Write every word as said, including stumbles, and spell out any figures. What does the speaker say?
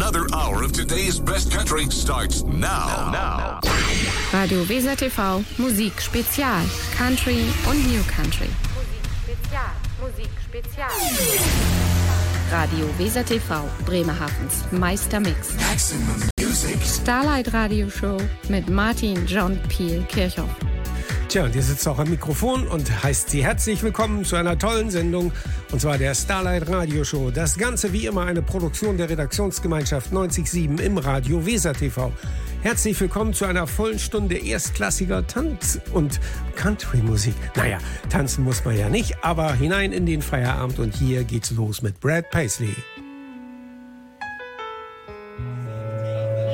Another hour of today's best country starts now. Now. Radio Weser T V, Musik Spezial, Country und New Country. Musik Spezial, Musik Spezial. Radio Weser T V, Bremerhavens Meistermix. Starlight Radio Show mit Martin John Peel Kirchhoff. Tja, und ihr sitzt auch am Mikrofon und heißt Sie herzlich willkommen zu einer tollen Sendung, und zwar der Starlight Radio Show. Das Ganze wie immer eine Produktion der Redaktionsgemeinschaft neunzig Komma sieben im Radio Weser T V. Herzlich willkommen zu einer vollen Stunde erstklassiger Tanz- und Country-Musik. Naja, tanzen muss man ja nicht, aber hinein in den Feierabend, und hier geht's los mit Brad Paisley.